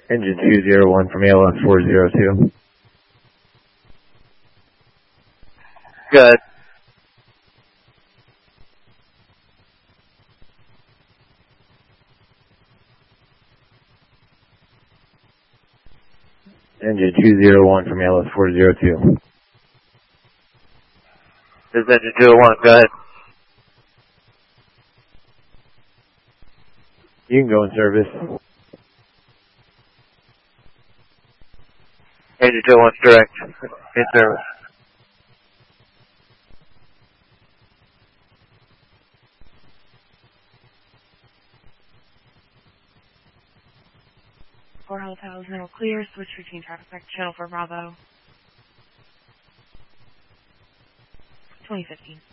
Engine 201 from ALS 402. Good. Engine 201 from ALS 402. This is Engine 201, go ahead. You can go in service. Engine 201 direct. In service. For hotels, now clear. Switch routine traffic back to channel for Bravo. 2015.